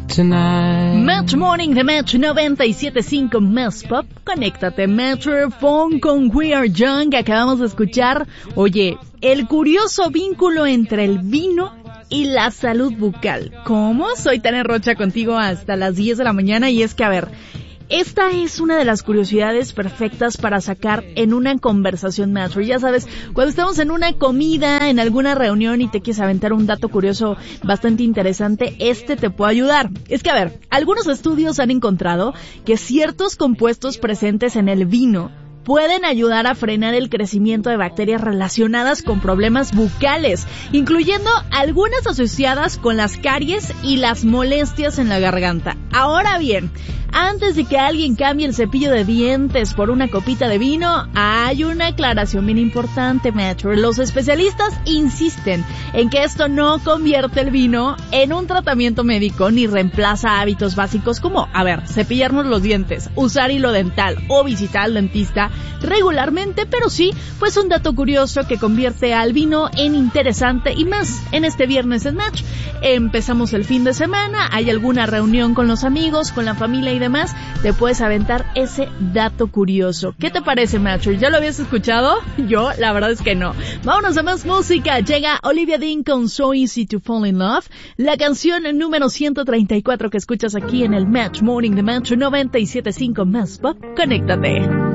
tonight. Match Morning de Match 97.5 Más Pop. Conéctate, Metro Phone con We Are Young que acabamos de escuchar. Oye, el curioso vínculo entre el vino y la salud bucal. ¿Cómo? Soy Tania Rocha contigo hasta las 10 de la mañana y es que, a ver, esta es una de las curiosidades perfectas para sacar en una conversación match. Ya sabes, cuando estamos en una comida, en alguna reunión y te quieres aventar un dato curioso bastante interesante, este te puede ayudar. Es que, a ver, algunos estudios han encontrado que ciertos compuestos presentes en el vino pueden ayudar a frenar el crecimiento de bacterias relacionadas con problemas bucales, incluyendo algunas asociadas con las caries y las molestias en la garganta. Ahora bien, antes de que alguien cambie el cepillo de dientes por una copita de vino, hay una aclaración bien importante, Metro. Los especialistas insisten en que esto no convierte el vino en un tratamiento médico ni reemplaza hábitos básicos como, cepillarnos los dientes, usar hilo dental o visitar al dentista regularmente, pero sí, pues un dato curioso que convierte al vino en interesante y más en este viernes en Match. Empezamos el fin de semana, hay alguna reunión con los amigos, con la familia y demás, te puedes aventar ese dato curioso. ¿Qué te parece, Matcher? ¿Ya lo habías escuchado? Yo, la verdad es que no. Vámonos a más música. Llega Olivia Dean con So Easy to Fall in Love, la canción número 134 que escuchas aquí en el Match Morning de Match 97.5 Más Pop. Conéctate.